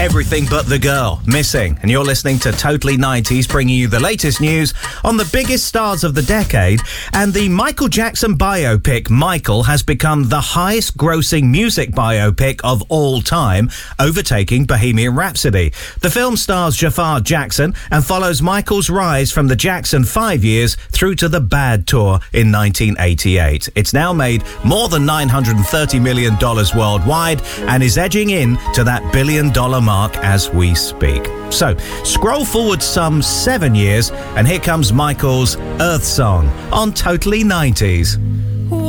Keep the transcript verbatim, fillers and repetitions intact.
Everything But the Girl, Missing. And you're listening to Totally nineties, bringing you the latest news on the biggest stars of the decade. And the Michael Jackson biopic, Michael, has become the highest grossing music biopic of all time, overtaking Bohemian Rhapsody. The film stars Jafar Jackson and follows Michael's rise from the Jackson five years through to the Bad Tour in nineteen eighty-eight. It's now made more than nine hundred thirty million dollars worldwide and is edging in to that billion dollar mark as we speak. So, scroll forward some seven years and here comes Michael's Earth Song on Totally nineties.